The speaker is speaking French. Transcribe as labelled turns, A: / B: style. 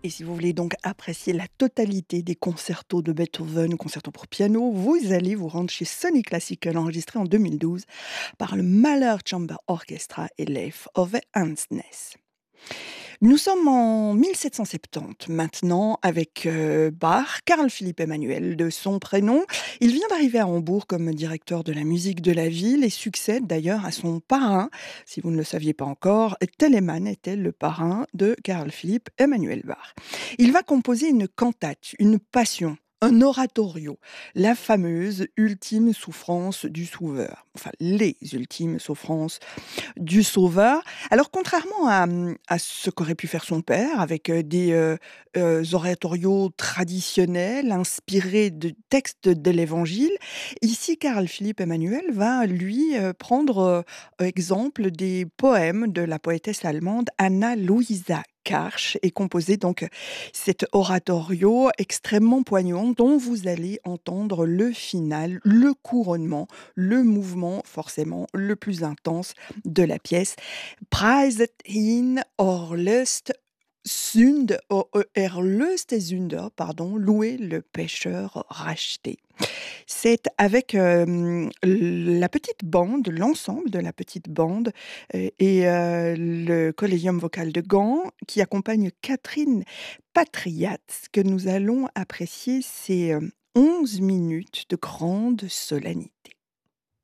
A: Et si vous voulez donc apprécier la totalité des concertos de Beethoven, concertos pour piano, vous allez vous rendre chez Sony Classical, enregistré en 2012 par le Mahler Chamber Orchestra et Leif Ove Andsnes. Nous sommes en 1770 maintenant avec Bach, Carl Philipp Emanuel de son prénom. Il vient d'arriver à Hambourg comme directeur de la musique de la ville et succède d'ailleurs à son parrain. Si vous ne le saviez pas encore, Telemann était le parrain de Carl Philipp Emanuel Bach. Il va composer une cantate, une passion, un oratorio, la fameuse ultime souffrance du Sauveur. Enfin, les ultimes souffrances du Sauveur. Alors contrairement à ce qu'aurait pu faire son père avec, des oratorios traditionnels inspirés de textes de l'Évangile, ici Carl Philipp Emanuel va lui, prendre, exemple des poèmes de la poétesse allemande Anna Luisa Karch et composer donc cet oratorio extrêmement poignant dont vous allez entendre le final, le couronnement, le mouvement forcément le plus intense de la pièce. Preiset ihn, erlöste Sünder, pardon, louer le pécheur racheté. C'est avec la petite bande, l'ensemble de la petite bande le Collégium vocal de Gand qui accompagne Catherine Patriat que nous allons apprécier ces 11 minutes de grande solennité.